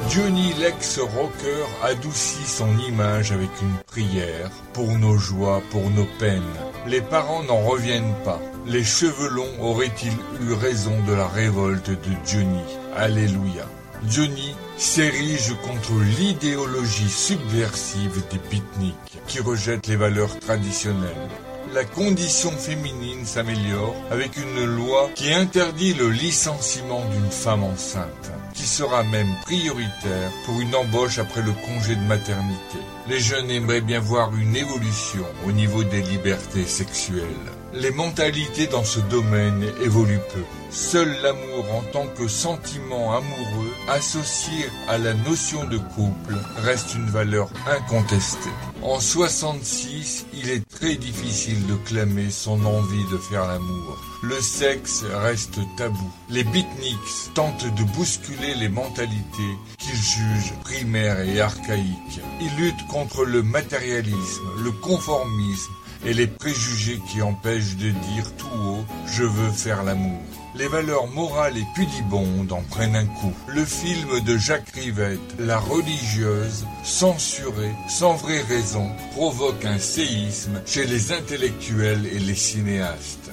Johnny l'ex-rocker adoucit son image avec une prière pour nos joies, pour nos peines. Les parents n'en reviennent pas. Les cheveux longs auraient-ils eu raison de la révolte de Johnny? Alléluia. Johnny s'érige contre l'idéologie subversive des beatniks qui rejettent les valeurs traditionnelles. La condition féminine s'améliore avec une loi qui interdit le licenciement d'une femme enceinte, qui sera même prioritaire pour une embauche après le congé de maternité. Les jeunes aimeraient bien voir une évolution au niveau des libertés sexuelles. Les mentalités dans ce domaine évoluent peu. Seul l'amour en tant que sentiment amoureux associé à la notion de couple reste une valeur incontestée. En 66, il est très difficile de clamer son envie de faire l'amour. Le sexe reste tabou. Les beatniks tentent de bousculer les mentalités qu'ils jugent primaires et archaïques. Ils luttent contre le matérialisme, le conformisme et les préjugés qui empêchent de dire tout haut « je veux faire l'amour ». Les valeurs morales et pudibondes en prennent un coup. Le film de Jacques Rivette, La religieuse, censuré, sans vraie raison, provoque un séisme chez les intellectuels et les cinéastes.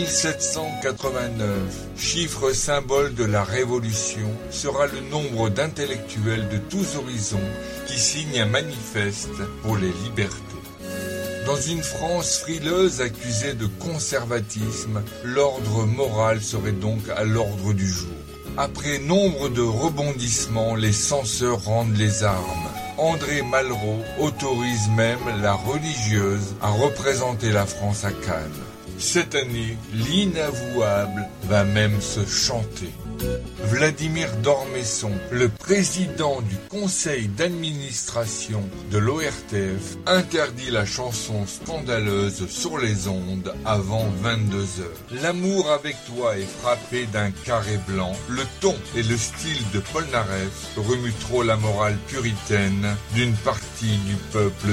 1789, chiffre symbole de la Révolution, sera le nombre d'intellectuels de tous horizons qui signent un manifeste pour les libertés. Dans une France frileuse accusée de conservatisme, l'ordre moral serait donc à l'ordre du jour. Après nombre de rebondissements, les censeurs rendent les armes. André Malraux autorise même la religieuse à représenter la France à Cannes. Cette année, l'inavouable va même se chanter. Vladimir Dormesson, le président du conseil d'administration de l'ORTF, interdit la chanson scandaleuse sur les ondes avant 22h. L'amour avec toi est frappé d'un carré blanc. Le ton et le style de Polnareff remuent trop la morale puritaine d'une partie du peuple